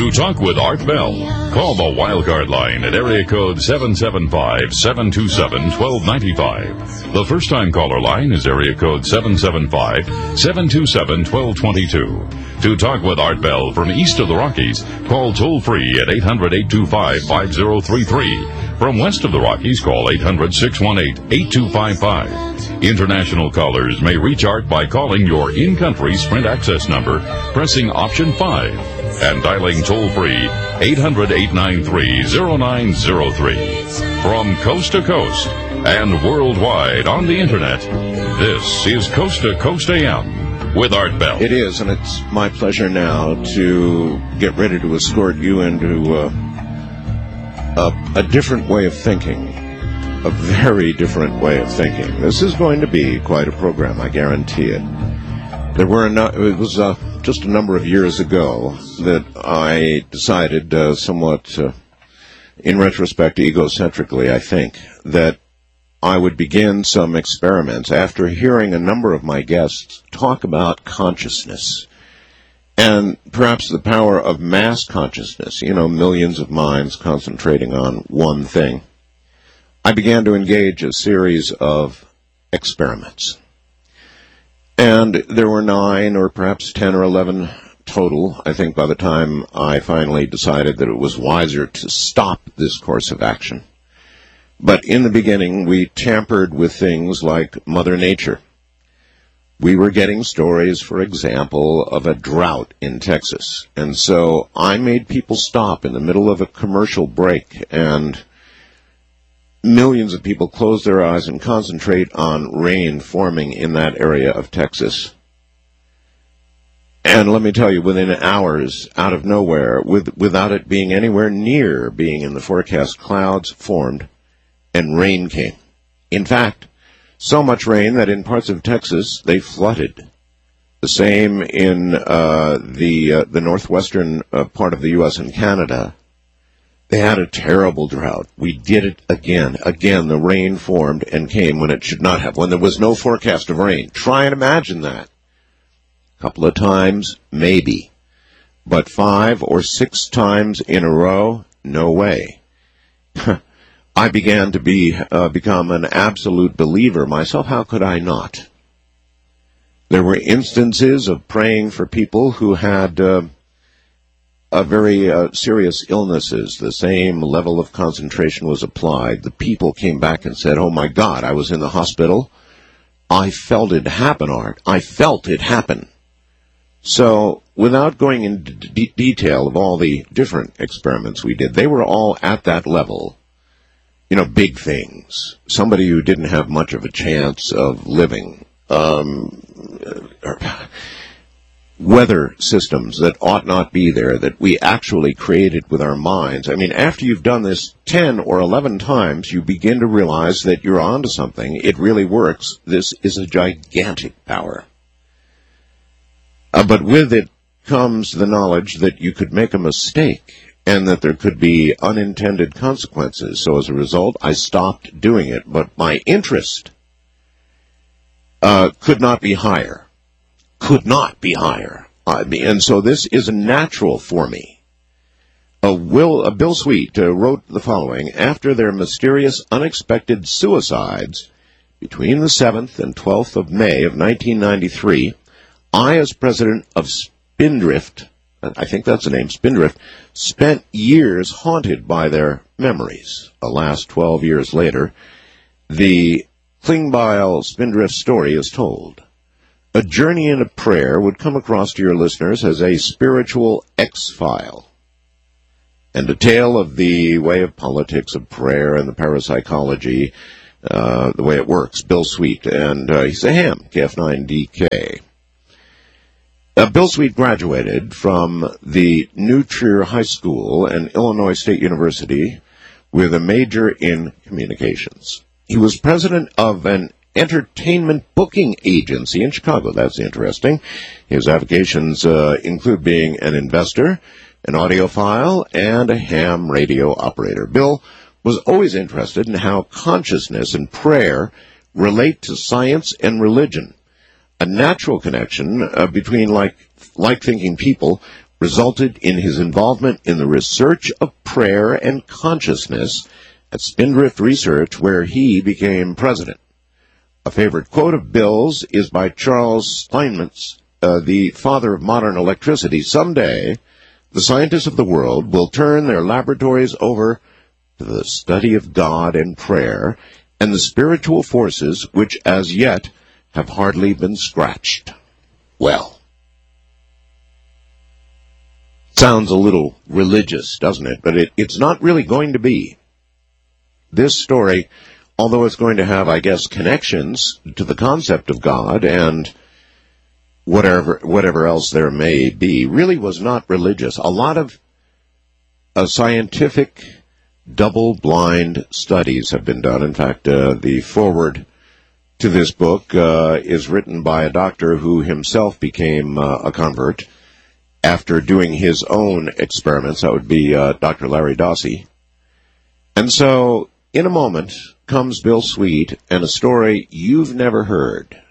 To talk with Art Bell, call the Wildcard line at area code 775-727-1295. The first-time caller line is area code 775-727-1222. To talk with Art Bell from east of the Rockies, call toll-free at 800-825-5033. From west of the Rockies, call 800-618-8255. International callers may reach Art by calling your in-country Sprint access number, pressing option 5, and dialing toll-free 800-893-0903. From coast to coast and worldwide on the Internet, this is Coast to Coast AM with Art Bell. It is, and it's my pleasure now to get ready to escort you into a different way of thinking, a very different way of thinking. This is going to be quite a program, I guarantee it. It was just a number of years ago that I decided, somewhat in retrospect, egocentrically, I think, that I would begin some experiments after hearing a number of my guests talk about consciousness and perhaps the power of mass consciousness, millions of minds concentrating on one thing. I began to engage a series of experiments. And there were 9 or perhaps 10 or 11 total, I think, by the time I finally decided that it was wiser to stop this course of action. But in the beginning, we tampered with things like Mother Nature. We were getting stories, for example, of a drought in Texas. And so I made people stop in the middle of a commercial break, and millions of people close their eyes and concentrate on rain forming in that area of Texas. And let me tell you, within hours, out of nowhere, without it being anywhere near being in the forecast, clouds formed and rain came. In fact, so much rain that in parts of Texas they flooded. The same in the northwestern part of the U.S. and Canada. They had a terrible drought. We did it again. Again, the rain formed and came when it should not have, when there was no forecast of rain. Try and imagine that. A couple of times, maybe. But 5 or 6 times in a row, no way. I began to become an absolute believer myself. How could I not? There were instances of praying for people who had very serious illnesses. The same level of concentration was applied. The people came back and said, "Oh my God, I was in the hospital. I felt it happen, Art. I felt it happen." So, without going into detail of all the different experiments we did, they were all at that level. Big things. Somebody who didn't have much of a chance of living. Weather systems that ought not be there, that we actually created with our minds. I mean, after you've done this 10 or 11 times, you begin to realize that you're onto something. It really works. This is a gigantic power. But with it comes the knowledge that you could make a mistake and that there could be unintended consequences. So as a result, I stopped doing it. But my interest could not be higher. Could not be higher. And so this is natural for me. Bill Sweet wrote the following: after their mysterious, unexpected suicides between the 7th and 12th of May of 1993, I, as president of Spindrift, I think that's the name, Spindrift, spent years haunted by their memories. Alas, 12 years later, the Klingbeil Spindrift story is told. A journey into prayer would come across to your listeners as a spiritual X-file, and a tale of the way of politics of prayer and the parapsychology, the way it works. Bill Sweet, and he's a ham, KF9DK. Bill Sweet graduated from the New Trier High School and Illinois State University with a major in communications. He was president of an entertainment booking agency in Chicago. That's interesting. His avocations include being an investor, an audiophile, and a ham radio operator. Bill was always interested in how consciousness and prayer relate to science and religion. A natural connection between like-thinking people resulted in his involvement in the research of prayer and consciousness at Spindrift Research, where he became president. A favorite quote of Bill's is by Charles Steinmetz, the father of modern electricity. Someday, the scientists of the world will turn their laboratories over to the study of God and prayer and the spiritual forces which as yet have hardly been scratched. Well, sounds a little religious, doesn't it? But it's not really going to be. This story, although it's going to have, I guess, connections to the concept of God and whatever else there may be, really was not religious. A lot of scientific double-blind studies have been done. In fact, the foreword to this book is written by a doctor who himself became a convert after doing his own experiments. That would be Dr. Larry Dossey. And so, in a moment, comes Bill Sweet and a story you've never heard.